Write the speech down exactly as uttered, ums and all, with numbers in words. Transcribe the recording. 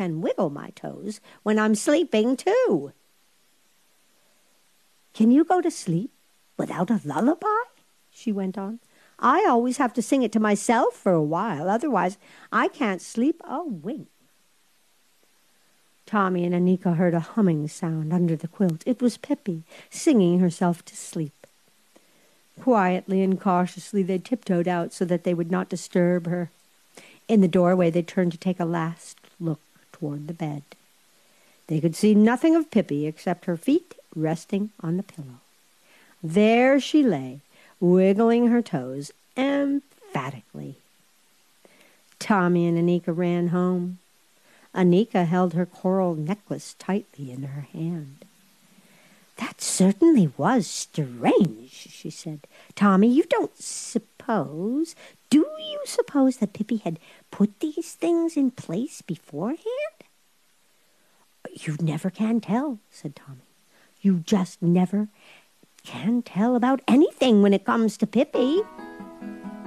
can wiggle my toes when I'm sleeping, too." "Can you go to sleep without a lullaby?" she went on. "I always have to sing it to myself for a while. Otherwise, I can't sleep a wink." Tommy and Anika heard a humming sound under the quilt. It was Pippi, singing herself to sleep. Quietly and cautiously they tiptoed out so that they would not disturb her. In the doorway they turned to take a last look toward the bed. They could see nothing of Pippi except her feet resting on the pillow. There she lay, wiggling her toes emphatically. Tommy and Anika ran home. Anika held her coral necklace tightly in her hand. "That certainly was strange," she said. "Tommy, you don't suppose, do you suppose that Pippi had put these things in place beforehand?" "You never can tell," said Tommy. "You just never can tell about anything when it comes to Pippi."